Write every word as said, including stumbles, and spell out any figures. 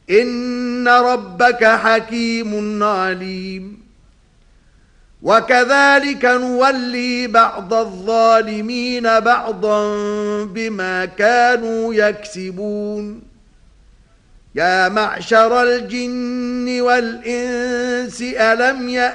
إن ربك حكيم عليم. وكذلك نولي بعض الظالمين بعضا بما كانوا يكسبون. يا معشر الجن والإنس ألم يأتكم